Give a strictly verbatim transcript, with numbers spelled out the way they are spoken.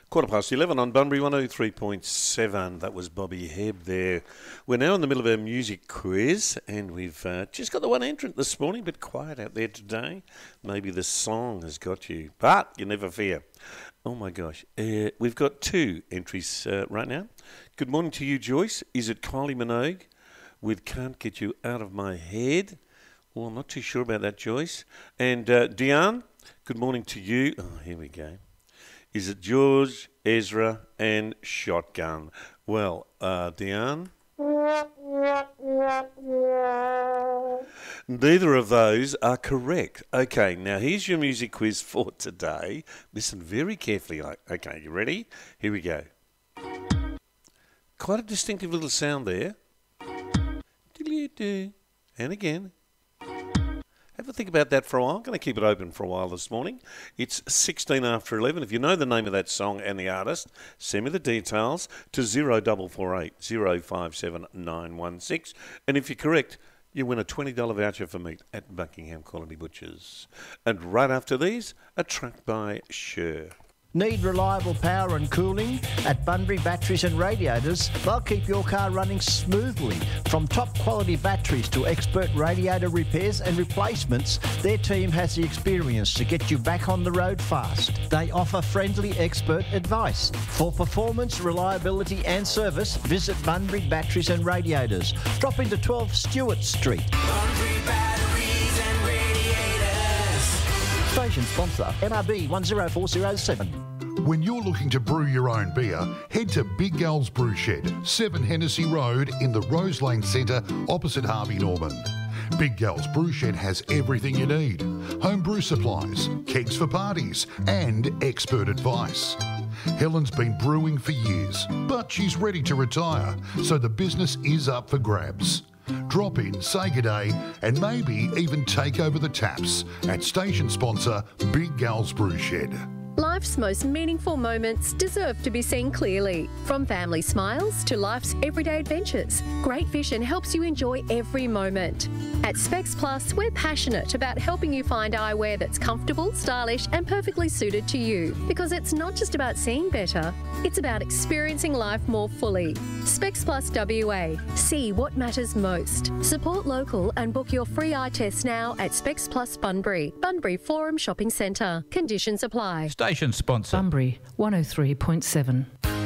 Quarter past eleven on Bunbury one oh three point seven. That was Bobby Hebb there. We're now in the middle of our music quiz, and we've uh, just got the one entrant this morning, but quiet out there today. Maybe the song has got you, but you never fear. Oh my gosh, uh, we've got two entries uh, right now. Good morning to you, Joyce. Is it Kylie Minogue with Can't Get You Out of My Head? Well, I'm not too sure about that, Joyce. And uh, Diane, good morning to you. Oh, here we go. Is it George, Ezra and Shotgun? Well, uh, Diane? Neither of those are correct. Okay, now here's your music quiz for today. Listen very carefully. Okay, you ready? Here we go. Quite a distinctive little sound there. And again. Have a think about that for a while. I'm going to keep it open for a while this morning. It's sixteen after eleven. If you know the name of that song and the artist, send me the details to zero four four eight, zero five seven nine one six. And if you're correct, you win a twenty dollars voucher for meat at Buckingham Quality Butchers. And right after these, a track by Sher. Need reliable power and cooling? At Bunbury Batteries and Radiators, they'll keep your car running smoothly. From top quality batteries to expert radiator repairs and replacements, their team has the experience to get you back on the road fast. They offer friendly expert advice. For performance, reliability and service, visit Bunbury Batteries and Radiators. Drop into twelve Stewart Street. Bunbury Batteries and Radiators. Station sponsor, M R B one zero four zero seven. When you're looking to brew your own beer, head to Big Gal's Brew Shed, seven Hennessy Road in the Rose Lane Centre opposite Harvey Norman. Big Gal's Brew Shed has everything you need. Home brew supplies, kegs for parties and expert advice. Helen's been brewing for years, but she's ready to retire, so the business is up for grabs. Drop in, say good day, and maybe even take over the taps at station sponsor Big Gal's Brew Shed. Life's most meaningful moments deserve to be seen clearly. From family smiles to life's everyday adventures, Great Vision helps you enjoy every moment. At Specs Plus, we're passionate about helping you find eyewear that's comfortable, stylish and perfectly suited to you. Because it's not just about seeing better, it's about experiencing life more fully. Specs Plus W A. See what matters most. Support local and book your free eye test now at Specs Plus Bunbury, Bunbury Forum Shopping Centre. Conditions apply. Station sponsor. Bunbury one oh three point seven.